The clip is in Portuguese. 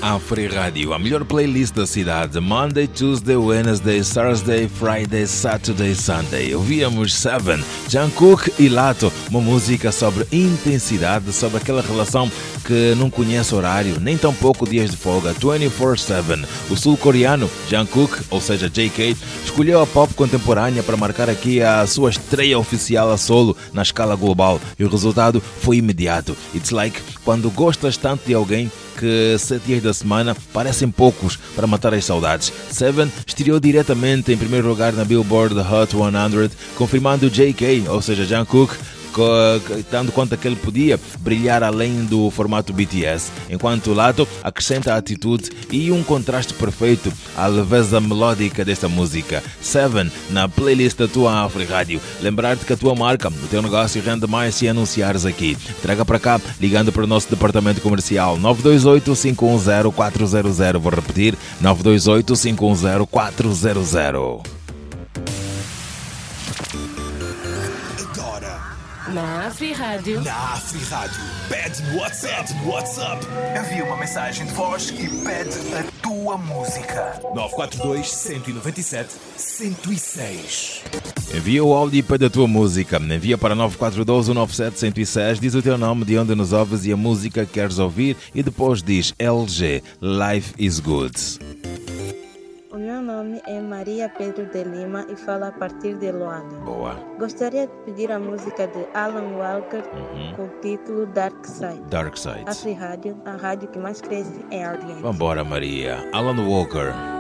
Afri Rádio, a melhor playlist da cidade. Monday, Tuesday, Wednesday, Thursday, Friday, Saturday, Sunday. Ouvíamos Seven, Jungkook e Lato, uma música sobre intensidade, sobre aquela relação que não conhece horário, nem tampouco dias de folga, 24/7. O sul-coreano Jungkook, ou seja, JK, escolheu a pop contemporânea para marcar aqui a sua estreia oficial a solo na escala global e o resultado foi imediato. It's like quando gostas tanto de alguém que 7 dias da semana parecem poucos para matar as saudades. Seven estreou diretamente em primeiro lugar na Billboard Hot 100, confirmando JK, ou seja, Jungkook, dando conta que ele podia brilhar além do formato BTS, enquanto Lato acrescenta a atitude e um contraste perfeito à leveza melódica desta música. Seven, na playlist da tua Afri Rádio. Lembrar-te que a tua marca, o teu negócio rende mais se anunciares aqui. Traga para cá, ligando para o nosso departamento comercial 928-510-400. Vou repetir, 928-510-400. Na Afri Rádio. Pede no WhatsApp. Envia uma mensagem de voz e pede a tua música. 942-197-106. Envia o áudio e pede a tua música. Envia para 942-197-106. Diz o teu nome, de onde nos ouves e a música que queres ouvir. E depois diz LG, Life is Good. O meu nome é Maria Pedro de Lima e falo a partir de Luanda. Boa. Gostaria de pedir a música de Alan Walker com o título Dark Side. Dark Side. Afri Rádio, a rádio que mais cresce em audiência. Vambora, Maria. Alan Walker.